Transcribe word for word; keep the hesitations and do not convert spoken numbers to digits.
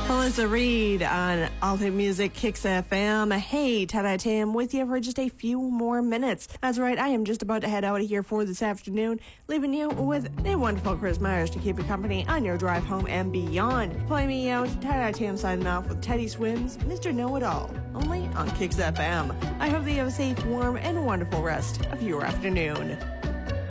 Melissa Reed on Alta Music Kicks F M. Hey, Tada Tam with you for just a few more minutes. That's right, I am just about to head out of here for this afternoon, leaving you with a wonderful Chris Myers to keep you company on your drive home and beyond. Play me out, Tada Tam signing off with Teddy Swims, Mister Know-It-All, only on Kicks F M. I hope that you have a safe, warm, and wonderful rest of your afternoon.